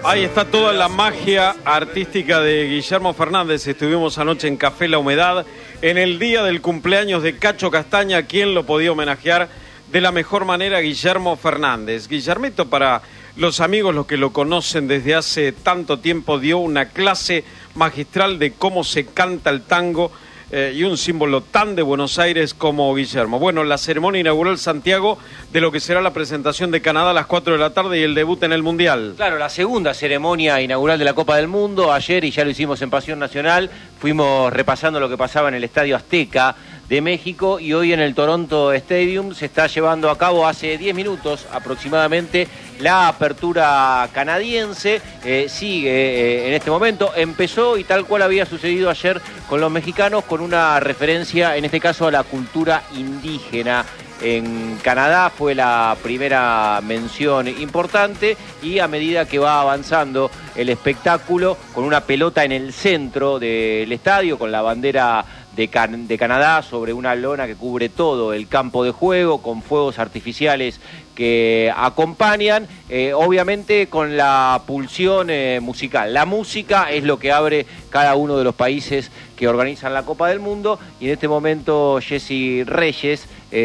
Ahí está toda la magia artística de Guillermo Fernández. Estuvimos anoche en Café La Humedad, en el día del cumpleaños de Cacho Castaña. ¿Quién lo podía homenajear de la mejor manera? Guillermo Fernández. Guillermito, para los amigos, los que lo conocen desde hace tanto tiempo, dio una clase magistral de cómo se canta el tango, y un símbolo tan de Buenos Aires como Guillermo. Bueno, la ceremonia inaugural, Santiago, de lo que será la presentación de Canadá a las 4 de la tarde y el debut en el Mundial. Claro, la segunda ceremonia inaugural de la Copa del Mundo. Ayer, y ya lo hicimos en Pasión Nacional, fuimos repasando lo que pasaba en el Estadio Azteca de México, y hoy en el Toronto Stadium se está llevando a cabo hace 10 minutos aproximadamente la apertura canadiense. Sigue en este momento, empezó y tal cual había sucedido ayer con los mexicanos, con una referencia en este caso a la cultura indígena. En Canadá fue la primera mención importante, y a medida que va avanzando el espectáculo, con una pelota en el centro del estadio, con la bandera de Canadá sobre una lona que cubre todo el campo de juego, con fuegos artificiales que acompañan, obviamente con la pulsión musical. La música es lo que abre cada uno de los países que organizan la Copa del Mundo, y en este momento Jessy Reyes,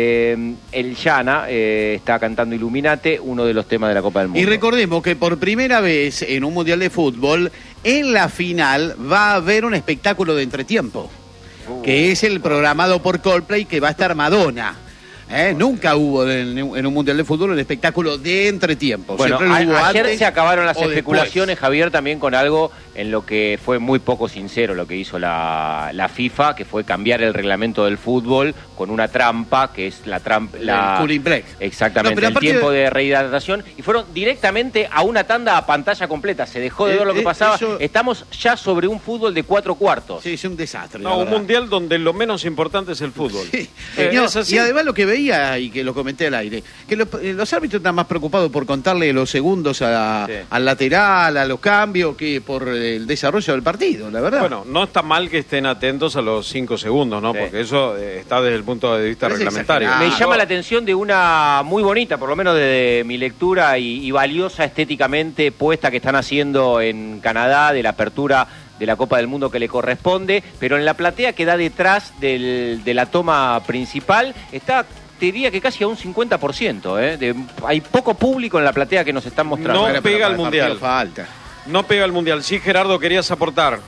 el Llana, está cantando Illuminate, uno de los temas de la Copa del Mundo. Y recordemos que por primera vez en un Mundial de Fútbol, en la final va a haber un espectáculo de entretiempo, que es el programado por Coldplay, que va a estar Madonna. Nunca hubo en un Mundial de Fútbol un espectáculo de entretiempo. Bueno, ayer se acabaron las especulaciones, después. Javier, también con algo en lo que fue muy poco sincero lo que hizo la FIFA, que fue cambiar el reglamento del fútbol con una trampa, que es la trampa... El cooling break. Exactamente, el tiempo de rehidratación, y fueron directamente a una tanda a pantalla completa. Se dejó de ver lo que pasaba. Estamos ya sobre un fútbol de 4 cuartos. Sí, es un desastre. No, un mundial donde lo menos importante es el fútbol. Sí. Y además lo que veía, y que lo comenté al aire, que los árbitros están más preocupados por contarle los segundos al lateral, a los cambios, que por el desarrollo del partido, la verdad. Bueno, no está mal que estén atentos a los 5 segundos, ¿no? Sí. Porque eso está desde el punto de vista reglamentario. Me llama la atención de una muy bonita, por lo menos desde mi lectura, y valiosa estéticamente puesta que están haciendo en Canadá, de la apertura de la Copa del Mundo que le corresponde, pero en la platea que da detrás de la toma principal está, te diría que casi a un 50%. Hay poco público en la platea que nos están mostrando. No pega al Mundial. Falta. No pega al Mundial. Sí, Gerardo, querías aportar.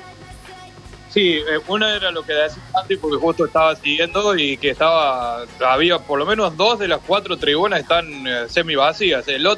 Sí, una era lo que decía antes, porque justo estaba siguiendo, y que había por lo menos 2 de las 4 tribunas están semi vacías. El otro